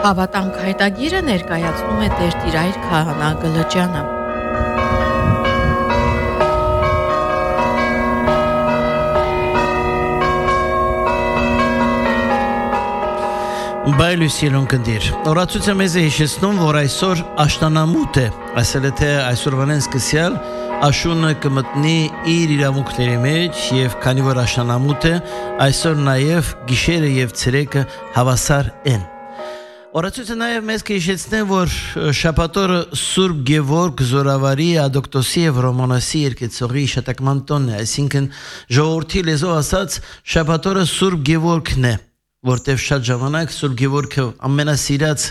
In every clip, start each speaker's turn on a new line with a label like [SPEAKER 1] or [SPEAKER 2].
[SPEAKER 1] Հավատամք հայտագիրը ներկայացնում է Տեր Տիրայր Քահանա Գլրջյանը։
[SPEAKER 2] Բայլուսիլոն կնդիր։ Օրացույցը մեզ է հիշեցնում, որ այսօր աշտանամուտ է, ասել է թե այսօրվանեն սկսյալ աշունը կմտնի իր իրավունքների մեջ և քանի որ աշտանամուտ է, այսօր նաև գիշերը և ցերեկը հավասար են։ Օրացույցը նաև մեզ կհիշեցնե, որ շաբաթօրը Սուրբ Գևորգ Զորավարի Ադոկտոսի և Ռոմանոսի երկեցողի հիշատակման տոնն է, այսինքն ժողովրդի լեզվով ասած շաբաթօրը Սուրբ Գևորգն է, որտև շատ ժամանակ Սուրբ Գևորգը ամենասիրած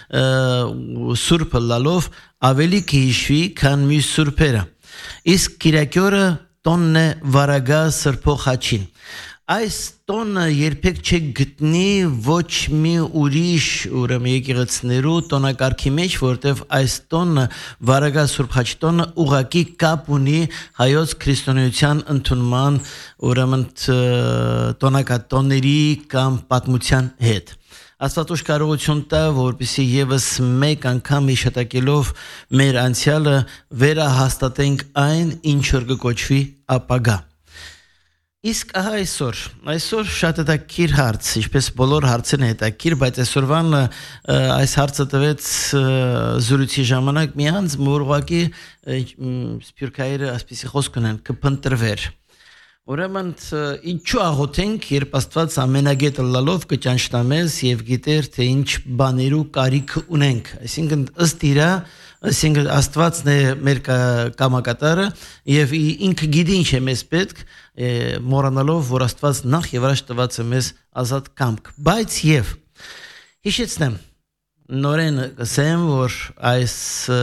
[SPEAKER 2] սուրբը լալով ավելի կհիշվի, քան մյուս սուրբերը։ Իսկ կիրակի օրը տոնն է Վարագա Սրբո Խաչին։ Այս տոնը երբեք չեք գտնի ոչ մի ուրիշ ուրեմն եկեղեցիներու տոնակարգի մեջ, որտև այս տոնը Վարագա Սուրբ Խաչի տոնը ուղղակի կապ ունի հայոց քրիստոնեության ընդունման ուրեմն տոնակատոների կամ պատմության հետ։ Աստված ուշ կարողություն տա, որպեսզի եւս մեկ անգամ հիշատակելով մեր անցյալը վերահաստատենք այն, ինչ որ կոչվի ապագա։ Իսկ ահա այսօր շատ հետաքրքիր հարց, ինչպես բոլոր հարցերն հետաքրքիր, բայց այսօրվան այս հարցը տվեց զրույցի ժամանակ մի անձ, որ ուղղակի սփյուռքայինը ասպիսի խոսք ունեն, կփնտրվեր։ Ուրեմն ինչու աղոթենք, երբ Աստված ամենագետը լալով կճանչնա մեզ եւ գիտեր, թե ինչ բաներու կարիք ունենք, այսինքն ըստ իրա, այսինքն Աստվածն է մեր կամակատարը եւ ինքը գիտի ինչ է մեզ պետք, մոռանալով, որ Աստված նախ եւ առաջ տված է մեզ ազատ կամք, բայց եւ հիշեցնեմ նորեն ասեմ, որ այս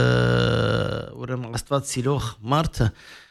[SPEAKER 2] ուրեմն Աստված սիրող մարդը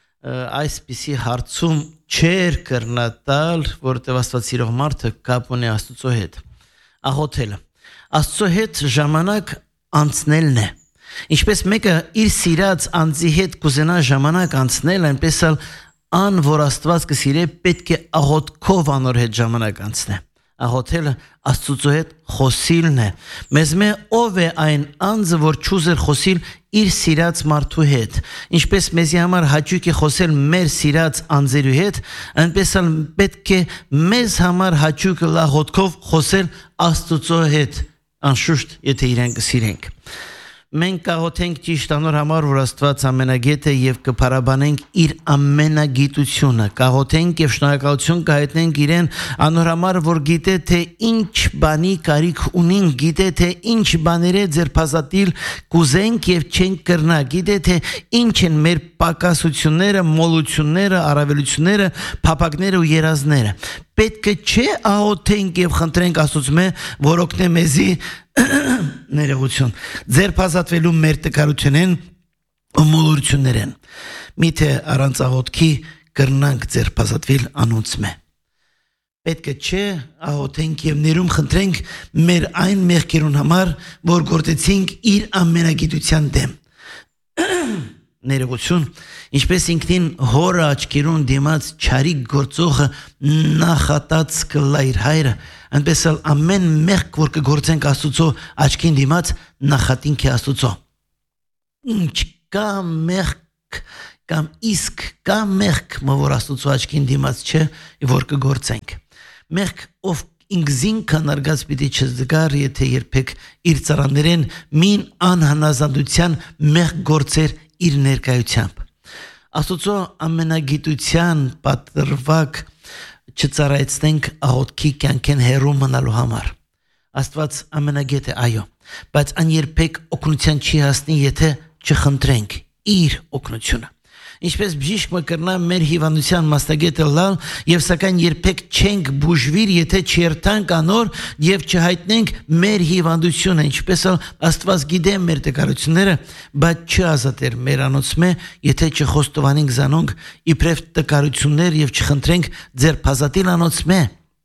[SPEAKER 2] այսպիսի հարցում չեր կրնատալ, որտեղ Աստված սիրող մարդը կապ ունի Աստծո հետ։ Աղոթելը Աստծո հետ ժամանակ անցնելն է։ Ինչպես մեկը իր սիրած անձի հետ կուզենա ժամանակ անցնել, այնպես էլ ան, որ Աստված կսիրե, պետք է աղոթքով անոր հետ ժամանակ անցնե։ Աղոթելը Աստծո հետ խոսիլն է։ Մեզ ով է այն անձը, որ չուզեր խոսիլ իր սիրած մարդու հետ։ Ինչպես մեզի համար հաճույք է խոսել մեր սիրած անձերու հետ, այնպես էլ պետք է մեզ համար հաճույք աղոթքով խոսել Աստծո հետ, անշուշտ, եթե իրեն կսիրենք։ Մենք կաղոթենք ճիշտ անոր համար, որ Աստված ամենագետ է եւ կփարաբանենք իր ամենագիտությունը, կաղոթենք եւ շնորհակալություն կհայտնենք իրեն անոր համար, որ գիտե թե ինչ բանի կարիք ունենք, գիտե թե ինչ բաները ձերբազատիլ կուզենք եւ չենք կրնա, գիտե թե ինչ են մեր պակասությունները, մոլությունները, առավելությունները, փափակները ու երազները։ Պետք է չէ աղոթենք եւ խնդրենք Աստծո, որ օգնե մեզի ներողություն ձերբազատվելու մեր տկարությունեն ու մոլություններեն։ Միթե առանց աղոթքի կրնանք ձերբազատվել անոնցմե։ Պետք է չէ աղոթենք եւ ներում խնդրենք մեր այն մեղքերուն համար, որ գործեցինք իր ամենագիտության դեմ։ Ներողություն, ինչպես ինքնին հորը աչքերուն դիմաց չարիք գործողը նախատած կլա իր հայրը, այնպես էլ ամեն մեղք, որ կգործենք Աստծո աչքին դիմաց, նախատինք է Աստծո։ Ինչ կա մեղք կամ իսկ կա մեղք, որ Աստծո աչքին դիմաց չէ, որ կգործենք։ Մեղք ով ինքզինքն արգած պիտի չզգար, եթե երբեք իր ծառաներեն մին անհնազանդության մեղք գործեր իր ներկայությամբ։ Աստծո ամենագիտության պատրվակ չծառայեցնենք աղոթքի կյանքեն հեռու մնալու համար։ Աստված ամենագետ է, այո, բայց ան երբեք օգնության չի հասնի, եթե չխնդրենք իր օգնությունը։ Ինչպես բժիշկը կրնա մեր հիվանդության մասնագետը լալ եւ սակայն երբեք չենք բուժվիր, եթե չերթանք անոր եւ չհայտնենք մեր հիվանդությունը, ինչպես Աստված գիտե մեր տկարությունները, բայց չազատեր մեր անոցմե, եթե չխոստովանենք զանոնք իբրև տկարություններ եւ չխնդրենք ձերբազատիլ անոցմե։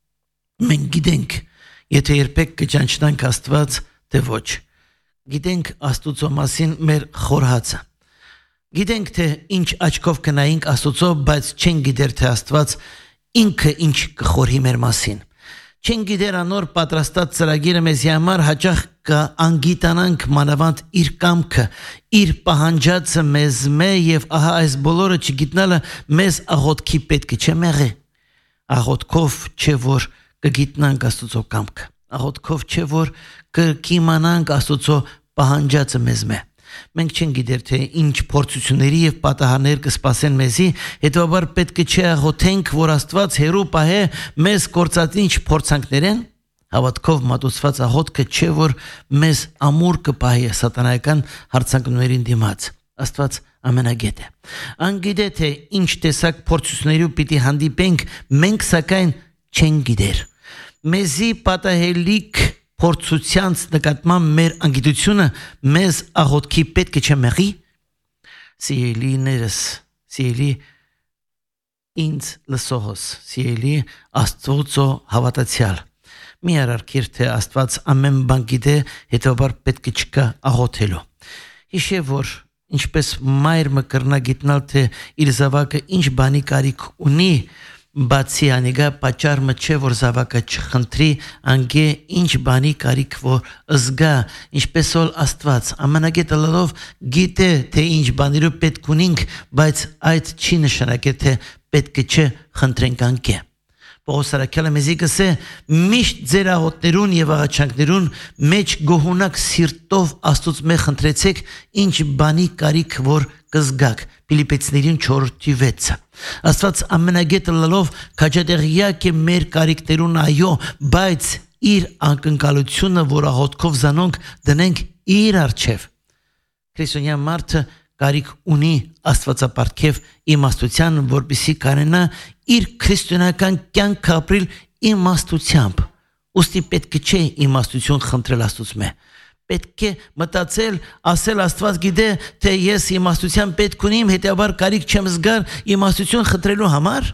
[SPEAKER 2] Մենք գիտենք, եթե երբեք կճանչնանք Աստված, թե ոչ։ Գիտենք Աստծո մասին մեր խորհածը։ Գիտենք, թե ինչ աչքով կնայինք Աստծո, բայց չենք գիտեր, թե Աստված ինքը ինչ կխորհի մեր մասին։ Չեն գիտեր անոր պատրաստած ծրագիրը մեզի համար հաճախ կանգիտանանք մանավանդ իր կամքը, իր պահանջածը մեզ մե եւ ահա այս բոլորը չգիտնալը մեզ աղոթքի պետք չէ մեղե։ Աղոթքով չէ որ կգիտնանք Աստծո կամքը, աղոթքով չէ որ կիմանանք Աստծո պահանջածը մեզ մե։ Մենք չենք գիտեր թե ինչ փորձությունների եւ պատահարներ կսպասեն մեզի, հետեւաբար պետք է չէ աղոթենք, որ Աստված հերու պահե մեզ կործածինչ փորձանքներեն, հավատքով մատուցված աղոթքը չէ որ մեզ ամուր կպահի սատանայական հարցանքներին դիմաց։ Աստված ամենագետ է։ Անգիտե թե ինչ տեսակ փորձություններով պիտի հանդիպենք, մենք սակայն չենք գիտեր։ Մեզի պատահելիք փորձությանց նկատմամբ մեր անգիտությունը մեզ աղոթքի պետք չէ մեղի։ Սիրելիներս, սիրելի ինձ լսողս, սիրելի Աստծո հավատացյալ, մի արարքիր թե Աստված ամեն բան գիտե, հետևաբար պետք չկա աղոթելու։ Հիշե որ ինչպես մայրը կրնա գիտնալ թե իր զավակը ինչ բանի կարիք ունի, բացի անիգա պատճառը չէ որ զավակը չխնդրի անգե ինչ բանի կարիք որ զգա, ինչպես որ Աստված ամենագետը լավ գիտե թե ինչ բաներով պետք ունենք, բայց այդ չի նշանակե թե պետք չէ խնդրենք անգե։ Պողոս առաքյալը մեզի կսե միշտ ձեր աղոթներուն եւ աղաչանքներուն մեջ գոհունակ սիրտով Աստծուց մե խնդրեցեք ինչ բանի կարիք որ կզգաք։ Փիլիպպեցիներին 4:6։ Աստված ամենագետը լալով քաջատեղյակ է մեր կարիքներուն այո, բայց իր անկնկալությունը որ աղոթքով զանոնք դնենք իր առջև։ Քրիստոնյա մարդը կարիք ունի Աստվածապարգև իմաստության, որպեսզի կարենա իր քրիստոնեական կյանքը ապրել իմաստությամբ։ Ուստի պետք չէ իմաստություն խնդրել Աստծուց մե։ Պետք է մտածել, ասել Աստված գիտե թե ես իմաստության պետք ունիմ, հետեւաբար կարիք չեմ զգար իմաստություն խնդրելու համար։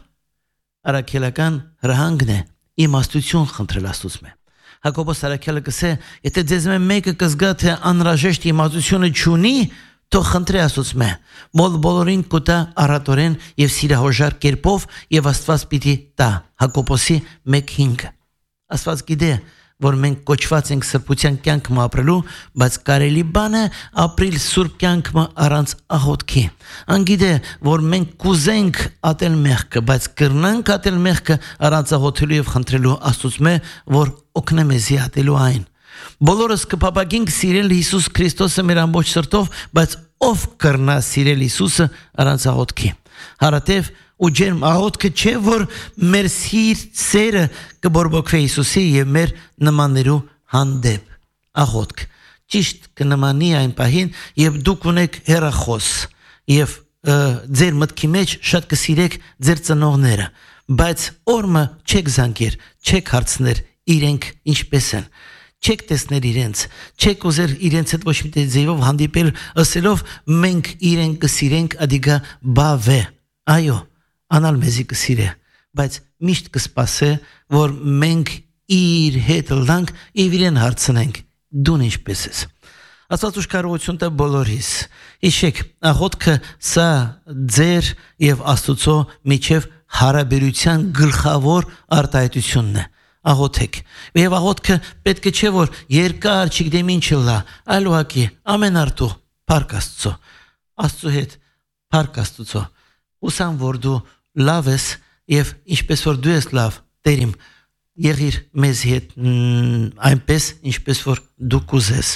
[SPEAKER 2] Առաքելական հրահանգն է իմաստություն խնդրել Աստծուց մե։ Հակոբոս առաքյալը կսե, եթե ձեզ մեկը կզգա թե անհրաժեշտ իմաստությունը չունի, թող խնդրի Աստծուց մե։ Բոլորին կուտա առատորեն եւ սիրահոժար կերպով եւ Աստված պիտի տա։ Հակոբոսի 1:5։ Աստված գիտե որ մենք կոչված ենք սրբության կյանքը ապրելու, բայց կարելի բան է ապրիլ սուրբ կյանքը առանց աղոթքի։ Անգիտե որ մենք կուզենք ատել մեղքը, բայց կրնանք ատել մեղքը առանց աղոթելու եւ խնդրելու Աստծուց մե, որ օգնե մեզի ատելու այն։ Բոլորս կփափագենք սիրել Հիսուս Քրիստոսը մեր ամբողջ սրտով, բայց ով կրնա սիրել Հիսուսը առանց աղոթքի։ Հարատև ու ջերմ աղոթքը չէ որ մեր սերը կբորբոքվի Հիսուսի եւ մեր նմաններու հանդեպ։ Աղոթք ճիշտ կնմանի այն պահին եւ դուք ունեք հերախոս եւ ձեր մտքի մեջ շատ կսիրեք ձեր ծնողները, բայց օրը չեք զանգեր, չեք հարցներ իրենք ինչպես են։ Չեք տեսներ իրենց, չեք ուզեր իրենց հետ ոչ մի ձևով հանդիպել ասելով մենք իրենք կսիրենք ադիգա բավե։ Այո, անալ մեզի կսիրե, բայց միշտ կսպասե որ մենք իր հետ լանք եւ իրեն հարցնենք դուն ինչպես ես։ Աստված ուշքարություն տա բոլորիս։ Իշեք, աղոթքը սա ձեր եւ Աստծո միջև հարաբերության գլխավոր արտահայտությունն է։ Աղոթեք։ Եվ աղոթքը պետք չէ որ երկար չգիտեմ ինչ լա, այլ ուղղակի ամեն արտու փառք Աստծո։ Աստծո հետ փառք Աստծո։ Ուսամ որ դու լավ ես եւ ինչպես որ դու ես լավ, Տերիմ, եղիր մեզ հետ այնպես ինչպես որ դու կուզես։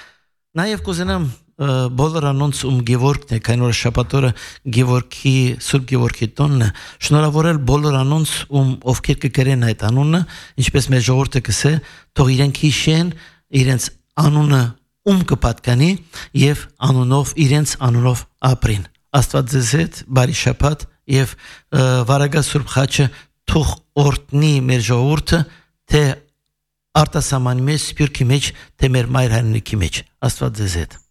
[SPEAKER 2] Նաեւ կուզենամ բոլոր անոնց Գևորգն է, քանի որ շաբաթօրը Գևորգի Սուրբ Գևորգի տոնն է, շնորհավորել բոլոր անոնց ովքեր կգրեն այդ անունը, ինչպես մեր ժողովուրդը կսե, թող իրենք հիշեն իրենց անունը կպատկանի եւ անունով իրենց անունով ապրին։ Աստված ձեզ հետ բարի շաբաթ եւ վարագա Սուրբ խաչը թող օրտնի մեր ժողովուրդը թե արտասահմանի մեջ, սփյուռքի մեջ, թե մեր մայր հայրենիքի մեջ։ Աստված ձեզ հետ